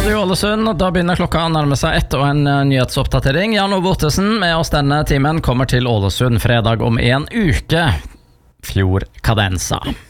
Radio Ålesund, da begynner klokka å nærme seg 1 og en nyhetsoppdatering. Jan Ove Ottesen med oss denne timen kommer til Ålesund fredag om en uke. Fjord Cadenza.